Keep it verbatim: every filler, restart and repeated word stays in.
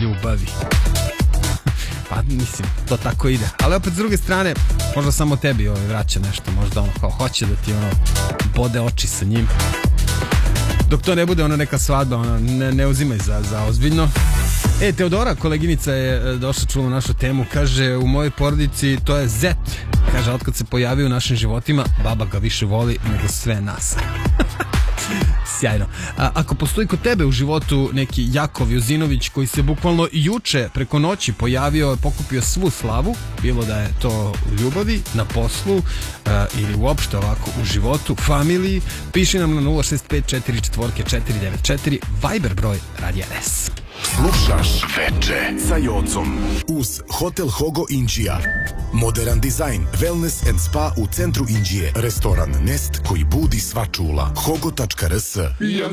ljubavi. Pa mislim, to tako ide. Ali opet s druge strane, možda samo tebi ovaj vraća nešto, možda ono kao hoće da ti ono bode oči sa njim. Dok to ne bude ono neka svadba, ono, ne, ne uzimaj za, za ozbiljno. E, Teodora, koleginica je došla, čula našu temu, kaže, u mojoj porodici to je zet. Kaže, otkad se pojavio u našim životima, baba ga više voli nego sve nas. Sjajno. A, ako postoji kod tebe u životu neki Jakov Jozinović koji se bukvalno juče preko noći pojavio, pokupio svu slavu, bilo da je to u ljubavi, na poslu a, ili uopšte ovako u životu, familiji, piši nam na nula šest pet četiri četiri četiri devet četiri, Viber broj Radija S. Slušaš Veče sa Jocom uz Hotel Hogo Inđija. Modern dizajn, wellness and spa u centru Inđije. Restoran Nest koji budi sva čula. hogo tačka rs. Pijan